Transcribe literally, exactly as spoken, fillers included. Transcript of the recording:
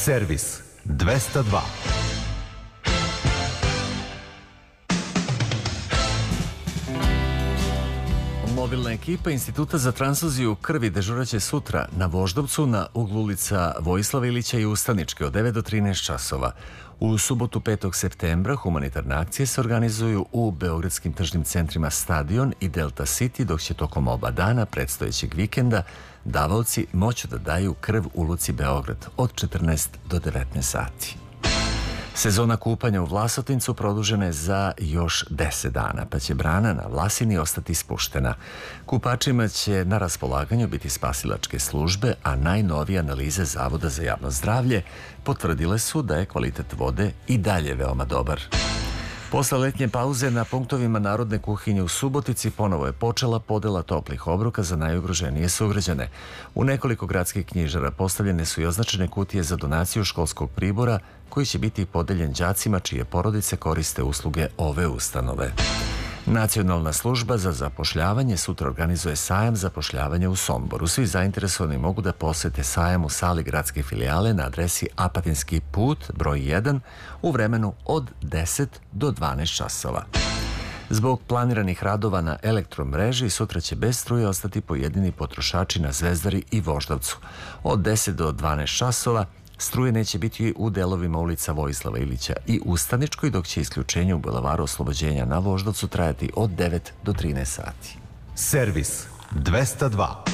Servis dvesta dva. Mobilna ekipa Instituta za transfuziju krvi dežuraće sutra na Voždovcu na uglu ulica Vojislava Ilića i Ustaničke od devet do trinaest časova. U subotu petog septembra humanitarne akcije se organizuju u beogradskim tržnim centrima Stadion i Delta City, dok će tokom oba dana predstojećeg vikenda davaoci moći da daju krv u luci Beograd od četrnaest do devetnaest sati. Sezona kupanja u Vlasotincu produžena je za još deset dana, pa će brana na Vlasini ostati spuštena. Kupačima će na raspolaganju biti spasilačke službe, a najnovije analize Zavoda za javno zdravlje potvrdile su da je kvalitet vode i dalje veoma dobar. Posle letnje pauze na punktovima Narodne kuhinje u Subotici ponovo je počela podela toplih obroka za najugroženije sugrađane. U nekoliko gradskih knjižara postavljene su i označene kutije za donaciju školskog pribora koji će biti podeljen đacima čije porodice koriste usluge ove ustanove. Nacionalna služba za zapošljavanje sutra organizuje sajam zapošljavanja u Somboru. Svi zainteresovani mogu da posete sajam u sali gradske filijale na adresi Apatinski put broj jedan u vremenu od deset do dvanaest časova. Zbog planiranih radova na elektromreži sutra će bez struje ostati pojedini potrošači na Zvezdari i Voždovcu. Od deset do dvanaest časova struje neće biti u delovima ulica Vojislava Ilića i Ustaničkoj, dok će isključenje u Bulevaru Oslobođenja na Voždovcu trajati od devet do trinaest sati. Servis dvesta dva.